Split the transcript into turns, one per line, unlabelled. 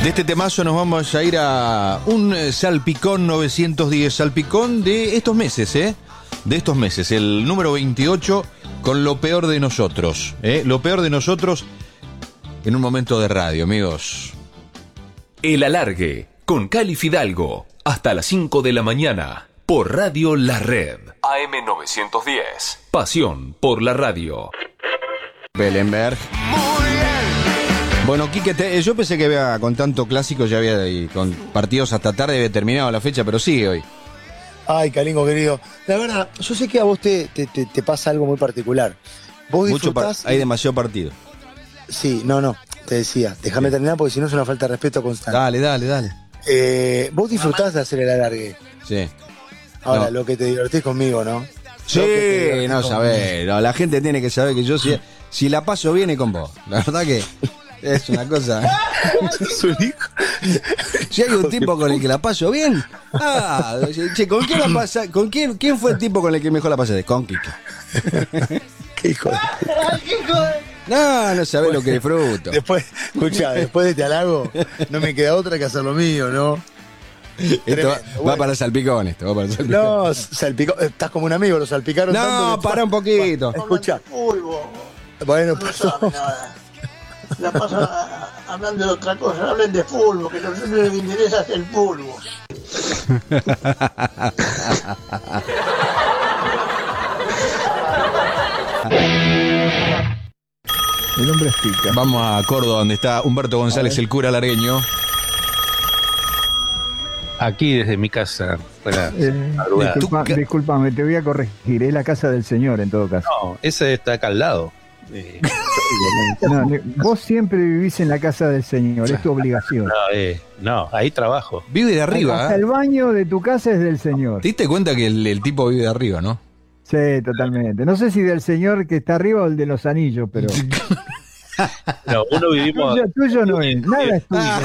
De este temazo nos vamos a ir a un salpicón 910, salpicón de estos meses, de estos meses, el número 28 con lo peor de nosotros, lo peor de nosotros en un momento de radio, amigos.
El Alargue, con Cali Fidalgo, hasta las 5 de la mañana, por Radio La Red, AM910, pasión por la radio.
Belenberg. Bueno, Quique, yo pensé que con tanto clásico ya había, y con partidos hasta tarde había terminado la fecha, pero sigue hoy.
Ay, Calingo querido, la verdad, yo sé que a vos te pasa algo muy particular. Vos disfrutás...
Hay demasiado partido.
Sí, no, te decía, déjame terminar porque si no es una falta de respeto constante.
Dale.
Vos disfrutás de hacer el alargue.
Sí.
Ahora, lo que te divertís conmigo, ¿no?
Sí, no sabés, la gente tiene que saber que yo si la paso bien es con vos. La verdad que es una cosa... Si hay un tipo con el que la paso bien, ¿con quién la pasa? ¿Quién fue el tipo con el que mejor la pasaste? Con Quique.
¿Qué hijo de...
No sabés lo que disfruto.
Después de este halago, no me queda otra que hacer lo mío, ¿no?
Esto va para salpicón,
No, salpicón, estás como un amigo, lo salpicaron tanto.
No, para un poquito.
Escucha. Bueno,
pasó. La pasan hablando de otra cosa, hablen de fútbol, que a nosotros nos interesa es el fútbol.
El hombre explica.
Vamos a Córdoba, donde está Humberto González, el cura largueño.
Aquí desde mi casa.
Disculpame, te voy a corregir. Es la casa del señor en todo caso.
No, ese está acá al lado.
Vos siempre vivís en la casa del señor, es tu obligación.
No, ahí trabajo.
Vive de arriba.
Hasta el baño de tu casa es del señor.
¿Te diste cuenta que el tipo vive de arriba, no?
Sí, totalmente. No sé si del señor que está arriba o el de los anillos, pero...
No, uno vivimos...
Tuyo no es, nada es tuyo.